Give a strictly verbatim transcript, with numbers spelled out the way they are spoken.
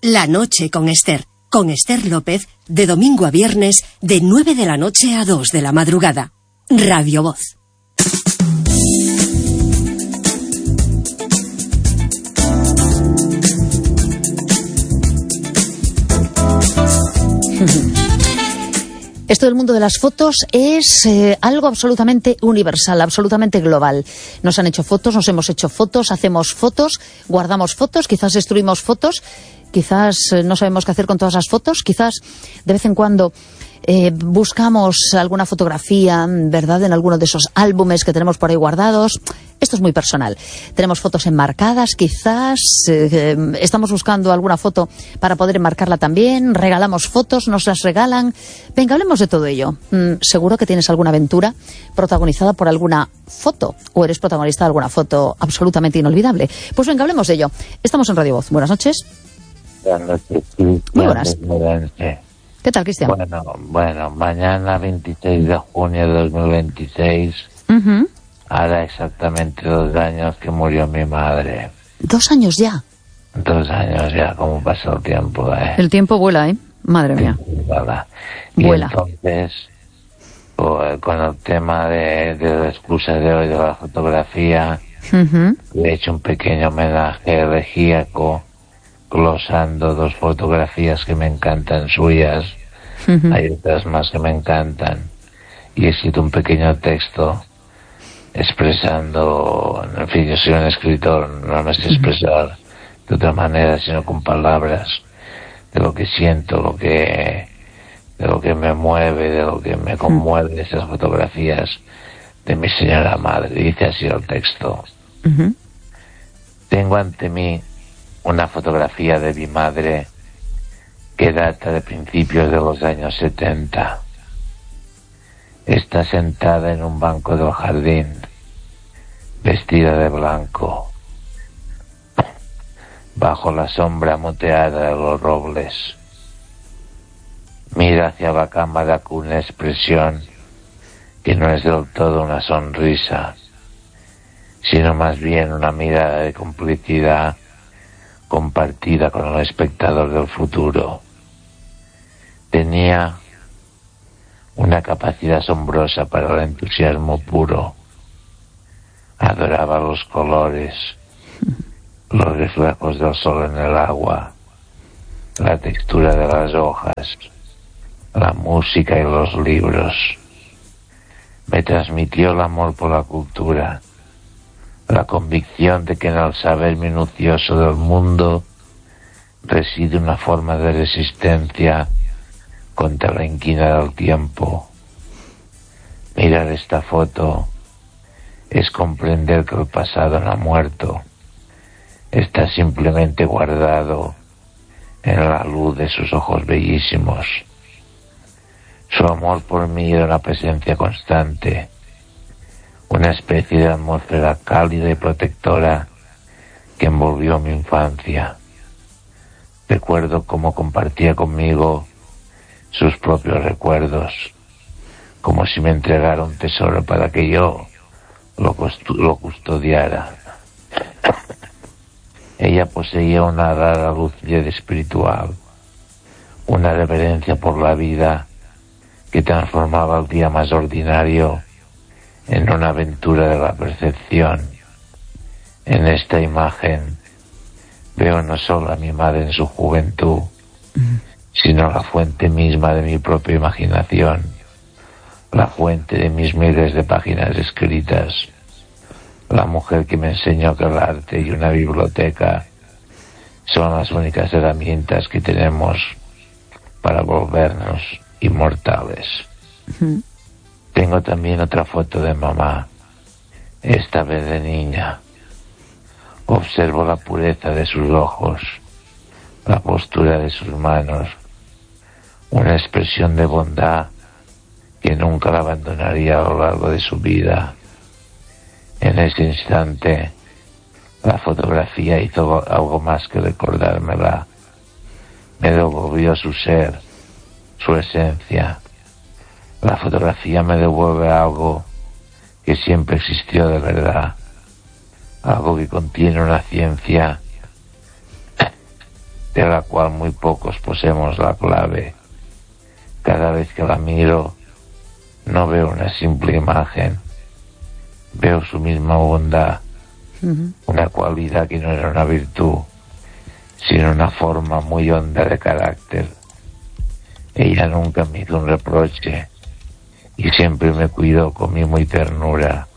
La noche con Esther, con Esther López, de domingo a viernes, de nueve de la noche a dos de la madrugada. Radio Voz. Esto del mundo de las fotos es eh, algo absolutamente universal, absolutamente global. Nos han hecho fotos, nos hemos hecho fotos, hacemos fotos, guardamos fotos, quizás destruimos fotos, quizás eh, no sabemos qué hacer con todas las fotos, quizás de vez en cuando eh, buscamos alguna fotografía, ¿verdad?, en alguno de esos álbumes que tenemos por ahí guardados. Esto es muy personal. Tenemos fotos enmarcadas, quizás, eh, estamos buscando alguna foto para poder enmarcarla también, regalamos fotos, nos las regalan. Venga, hablemos de todo ello. Mm, seguro que tienes alguna aventura protagonizada por alguna foto, o eres protagonista de alguna foto absolutamente inolvidable. Pues venga, hablemos de ello. Estamos en Radio Voz. Buenas noches. Buenas noches, Cristian. Muy buenas. Buenas. ¿Qué tal, Cristian? Bueno, bueno, mañana veintiséis de junio de dos mil veintiséis, Uh-huh. hará exactamente dos años que murió mi madre. Dos años ya. Dos años ya, como pasó el tiempo, ¿eh? El tiempo vuela, ¿eh? Madre mía. Vuela. Y Vuela. entonces, pues, con el tema de, de la excusa de hoy de la fotografía, Uh-huh. le he hecho un pequeño homenaje elegíaco, glosando dos fotografías que me encantan suyas. Uh-huh. Hay otras más que me encantan. Y he escrito un pequeño texto expresando, en fin, yo soy un escritor, no me sé expresar de otra manera sino con palabras, de lo que siento, lo que, de lo que me mueve, de lo que me conmueve de esas fotografías de mi señora madre. Dice así el texto. Uh-huh. Tengo ante mí una fotografía de mi madre que data de principios de los años setenta. Está sentada en un banco del jardín, vestida de blanco, bajo la sombra moteada de los robles. Mira hacia la cámara con una expresión que no es del todo una sonrisa, sino más bien una mirada de complicidad compartida con el espectador del futuro. Tenía una capacidad asombrosa para el entusiasmo puro. Adoraba los colores, los reflejos del sol en el agua, la textura de las hojas, la música y los libros. Me transmitió el amor por la cultura, la convicción de que en el saber minucioso del mundo reside una forma de resistencia contra la inquina del tiempo. Mirar esta foto es comprender que el pasado no ha muerto, está simplemente guardado en la luz de sus ojos bellísimos. Su amor por mí era una presencia constante, una especie de atmósfera cálida y protectora que envolvió mi infancia. Recuerdo cómo compartía conmigo sus propios recuerdos, como si me entregara un tesoro para que yo lo, costu- lo custodiara. Ella poseía una rara lucidez espiritual, una reverencia por la vida que transformaba el día más ordinario en una aventura de la percepción. En esta imagen veo no solo a mi madre en su juventud, sino la fuente misma de mi propia imaginación, la fuente de mis miles de páginas escritas, la mujer que me enseñó que el arte y una biblioteca son las únicas herramientas que tenemos para volvernos inmortales. Uh-huh. Tengo también otra foto de mamá, esta vez de niña. Observo la pureza de sus ojos, la postura de sus manos, una expresión de bondad que nunca la abandonaría a lo largo de su vida. En ese instante, la fotografía hizo algo más que recordármela. Me devolvió su ser, su esencia. La fotografía me devuelve algo que siempre existió de verdad, algo que contiene una ciencia de la cual muy pocos poseemos la clave. Cada vez que la miro, no veo una simple imagen, veo su misma bondad, uh-huh. una cualidad que no era una virtud, sino una forma muy honda de carácter. Ella nunca me hizo un reproche y siempre me cuidó con mimo y ternura.